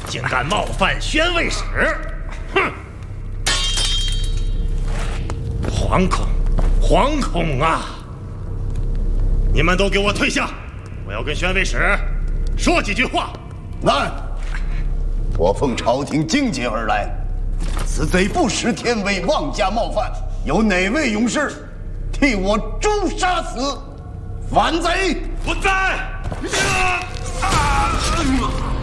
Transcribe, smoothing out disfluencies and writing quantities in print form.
竟敢冒犯宣慰使！哼！惶恐啊！你们都给我退下！我要跟宣慰使说几句话。 来，我奉朝廷境界而来，此贼不识天威，妄加冒犯。有哪位勇士替我诛杀此反贼？ 不在！